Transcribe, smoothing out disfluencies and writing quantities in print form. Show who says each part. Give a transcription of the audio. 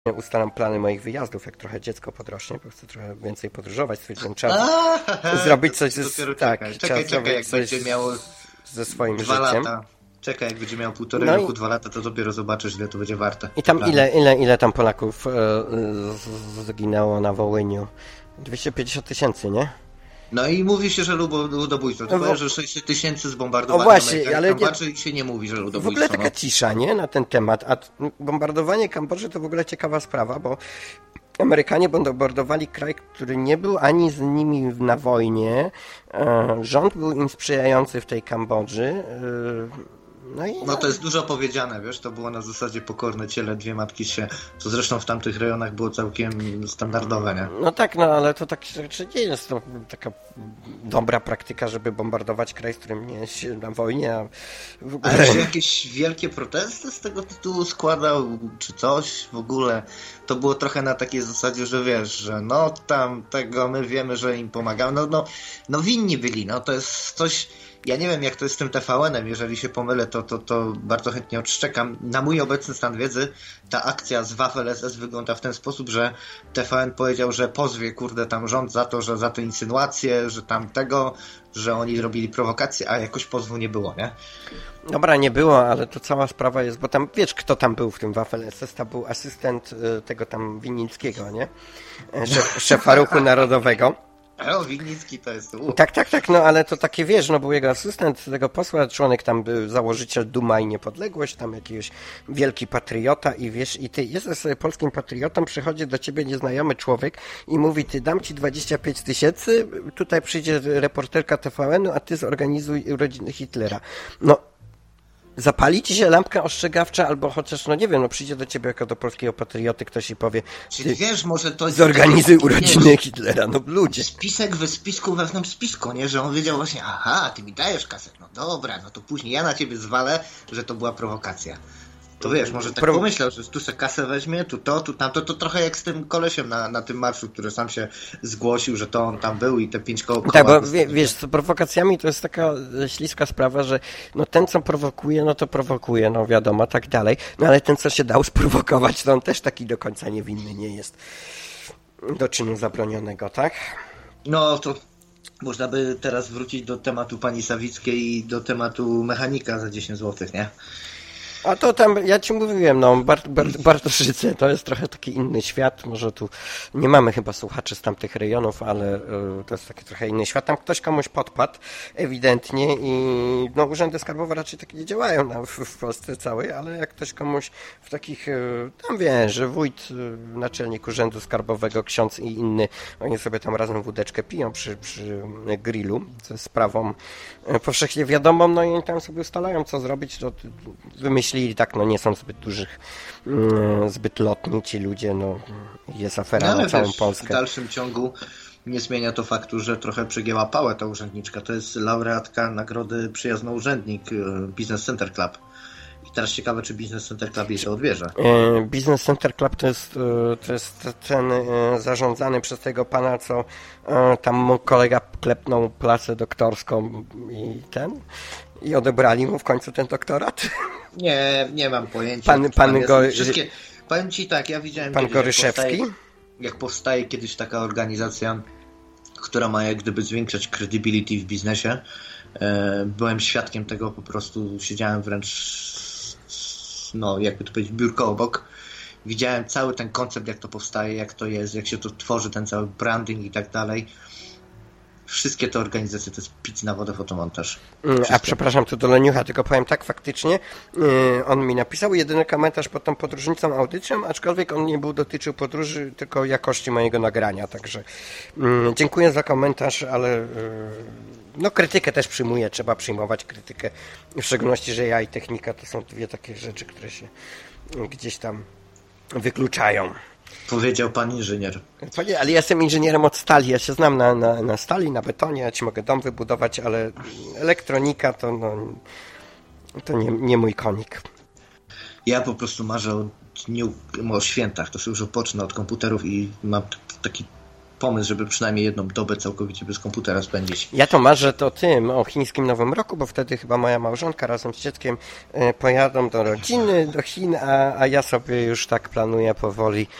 Speaker 1: ustalam plany moich wyjazdów, jak trochę dziecko podrośnie, bo chcę trochę więcej podróżować, stwierdziłem, trzeba zrobić coś
Speaker 2: Czekaj, jak będzie miało
Speaker 1: ze swoim
Speaker 2: 2
Speaker 1: życiem.
Speaker 2: lata. Czekaj, jak będzie miał 1,5 roku, 2 lata, to dopiero zobaczysz, ile to będzie warte.
Speaker 1: I tam ile tam Polaków zginęło na Wołyniu? 250 000, nie?
Speaker 2: No i mówi się, że ludobójstwo. To powiem, że 600 000 zbombardowanych.
Speaker 1: O właśnie, ale
Speaker 2: Kambodży się nie mówi, że ludobójstwo.
Speaker 1: W ogóle taka cisza, nie? Na ten temat. A bombardowanie Kambodży to w ogóle ciekawa sprawa, bo Amerykanie bombardowali kraj, który nie był ani z nimi na wojnie. Rząd był im sprzyjający w tej Kambodży.
Speaker 2: No to jest dużo powiedziane, wiesz, to było na zasadzie pokorne ciele, 2 matki się, co zresztą w tamtych rejonach było całkiem standardowe, nie?
Speaker 1: No tak, no ale to tak nie jest to taka dobra praktyka, żeby bombardować kraj, z którym nie jest się na wojnie, a w ogóle...
Speaker 2: Ale czy jakieś wielkie protesty z tego tytułu składał, czy coś w ogóle? To było trochę na takiej zasadzie, że wiesz, że no tam tego my wiemy, że im pomagamy, no winni byli, no to jest coś... Ja nie wiem, jak to jest z tym TVN-em, jeżeli się pomylę, to bardzo chętnie odszczekam. Na mój obecny stan wiedzy ta akcja z Waffle SS wygląda w ten sposób, że TVN powiedział, że pozwie, tam rząd za to, że za te insynuacje, że tamtego, że oni robili prowokacje, a jakoś pozwu nie było, nie?
Speaker 1: Dobra, nie było, ale to cała sprawa jest, bo tam, wiesz, kto tam był w tym Waffle SS, to był asystent tego tam Winnickiego, nie? Szefa Ruchu Narodowego.
Speaker 2: Winnicki to jest...
Speaker 1: Tak, no ale to takie, wiesz, no był jego asystent tego posła, członek tam był założyciel Duma i Niepodległość, tam jakiegoś wielki patriota i wiesz, i ty jesteś sobie polskim patriotą, przychodzi do ciebie nieznajomy człowiek i mówi, ty dam ci 25 000, tutaj przyjdzie reporterka TVN-u, a ty zorganizuj urodziny Hitlera. No, zapali ci się lampka ostrzegawcza, albo chociaż, no nie wiem, no przyjdzie do ciebie jako do polskiego patrioty ktoś i powie,
Speaker 2: czyli wiesz, może to jest
Speaker 1: zorganizuj urodziny Hitlera, no ludzie.
Speaker 2: Spisek we spisku wewnątrz spisku, nie? Że on wiedział właśnie, aha, ty mi dajesz kasę, no dobra, no to później ja na ciebie zwalę, że to była prowokacja. To wiesz, może tak pomyślał, że tu se kasę weźmie, tu tamto, to trochę jak z tym kolesiem na tym marszu, który sam się zgłosił, że to on tam był i te 5 koło.
Speaker 1: Tak, bo wiesz, z prowokacjami to jest taka śliska sprawa, że no ten, co prowokuje, no to prowokuje, no wiadomo, tak dalej, no ale ten, co się dał sprowokować, to on też taki do końca niewinny nie jest do czynu zabronionego, tak?
Speaker 2: No to można by teraz wrócić do tematu pani Sawickiej i do tematu mechanika za 10 zł, nie?
Speaker 1: A to tam, ja ci mówiłem, no, Bartoszyce to jest trochę taki inny świat, może tu nie mamy chyba słuchaczy z tamtych rejonów, ale to jest taki trochę inny świat. Tam ktoś komuś podpadł, ewidentnie i no, urzędy skarbowe raczej tak nie działają w Polsce całej, ale jak ktoś komuś w takich, tam wiesz, że wójt, naczelnik urzędu skarbowego, ksiądz i inny, oni sobie tam razem wódeczkę piją przy grillu, co jest sprawą powszechnie wiadomą, no i oni tam sobie ustalają, co zrobić, to wymyślili tak, no nie są zbyt lotni ci ludzie, no jest afera na całą Polskę.
Speaker 2: W dalszym ciągu nie zmienia to faktu, że trochę przegięła pałę ta urzędniczka. To jest laureatka nagrody Przyjazny Urzędnik Business Center Club. I teraz ciekawe, czy Business Center Club jej się odbierze.
Speaker 1: Business Center Club to jest ten zarządzany przez tego pana, co tam mu kolega klepnął pracę doktorską i odebrali mu w końcu ten doktorat?
Speaker 2: Nie mam pojęcia. Powiem ci tak, ja widziałem
Speaker 1: pan Goryszewski?
Speaker 2: Jak powstaje kiedyś taka organizacja, która ma jak gdyby zwiększać credibility w biznesie. Byłem świadkiem tego, po prostu siedziałem wręcz, no jakby to powiedzieć, biurko obok. Widziałem cały ten koncept, jak to powstaje, jak to jest, jak się to tworzy, ten cały branding i tak dalej. Wszystkie te organizacje to jest pic na wodę, fotomontaż.
Speaker 1: A przepraszam, tu do Leniucha, tylko powiem tak, faktycznie on mi napisał jedyny komentarz pod tą podróżnicą audycją, aczkolwiek on nie dotyczył podróży, tylko jakości mojego nagrania, także dziękuję za komentarz, ale no krytykę też przyjmuję, trzeba przyjmować krytykę, w szczególności, że ja i technika to są dwie takie rzeczy, które się gdzieś tam wykluczają.
Speaker 2: Powiedział pan inżynier.
Speaker 1: Panie, ale ja jestem inżynierem od stali, ja się znam na stali, na betonie, ja ci mogę dom wybudować, ale elektronika to, to nie mój konik.
Speaker 2: Ja po prostu marzę o świętach, to sobie już pocznę od komputerów i mam taki pomysł, żeby przynajmniej jedną dobę całkowicie bez komputera spędzić.
Speaker 1: Ja to marzę o chińskim Nowym Roku, bo wtedy chyba moja małżonka razem z dzieckiem pojadą do rodziny, do Chin, a ja sobie już tak planuję powoli